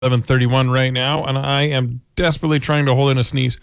11:31 right now, and I am desperately trying to hold in a sneeze.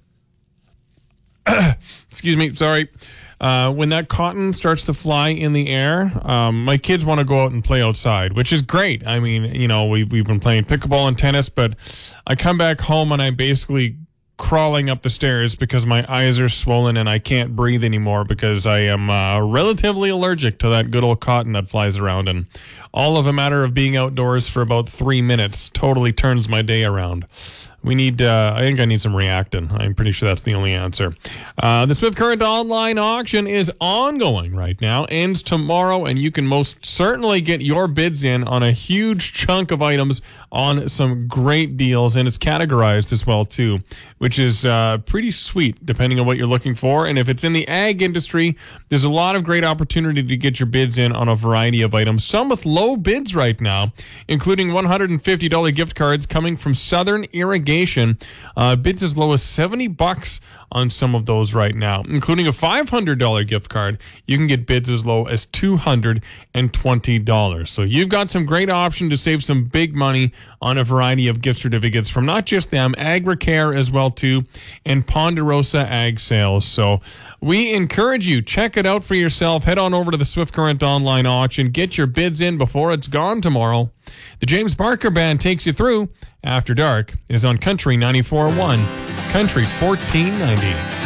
Excuse me, sorry. When that cotton starts to fly in the air, my kids want to go out and play outside, which is great. I mean, we've been playing pickleball and tennis, but I come back home and I'm basically crawling up the stairs because my eyes are swollen and I can't breathe anymore because I am relatively allergic to that good old cotton that flies around. And all of a matter of being outdoors for about 3 minutes totally turns my day around. I think I need some Reactin. I'm pretty sure that's the only answer. The Swift Current online auction is ongoing right now, ends tomorrow, and you can most certainly get your bids in on a huge chunk of items on some great deals, and it's categorized as well, too, which is pretty sweet, depending on what you're looking for. And if it's in the ag industry, there's a lot of great opportunity to get your bids in on a variety of items, some with low bids right now, including $150 gift cards coming from Southern Irrigation. Bids as low as $70 on some of those right now, including a $500 gift card. You can get bids as low as $220. So you've got some great option to save some big money on a variety of gift certificates from not just them, AgriCare as well too, and Ponderosa Ag Sales. So we encourage you, check it out for yourself. Head on over to the Swift Current online auction. Get your bids in before it's gone tomorrow. The James Barker Band takes you through After Dark is on Country 94.1, Country 1490.